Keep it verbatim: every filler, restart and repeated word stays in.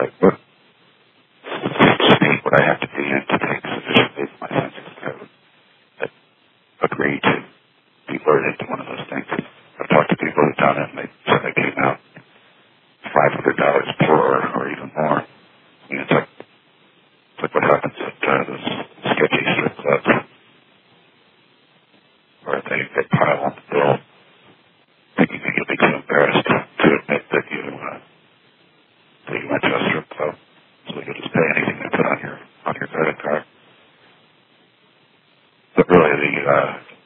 like, what state would I have to be in to take sufficiently my sense of code that agree to be lured into one of those things? I've talked to people who've done it, and they said they came out five hundred dollars poorer or even more. I mean, it's like, it's like what happens at uh, those sketchy strip clubs where they, they pile on the bill thinking that you'll be too embarrassed to admit that you, uh, that you went to a strip club, so you'll just pay anything they put on your, on your credit card. But really, the, uh,